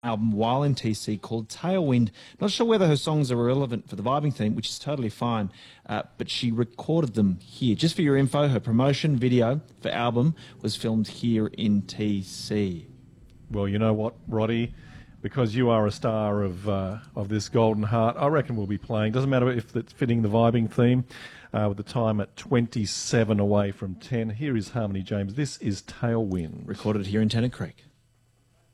album while in TC called Tailwind. Not sure whether her songs are relevant for the vibing theme, which is totally fine, but she recorded them here. Just for your info, her promotion video for album was filmed here in TC. Well, you know what, Roddy? Because you are a star of this Golden Heart, I reckon we'll be playing. Doesn't matter if it's fitting the vibing theme. With the time at 27 away from 10. Here is Harmony James. This is Tailwind. Recorded here in Tennant Creek.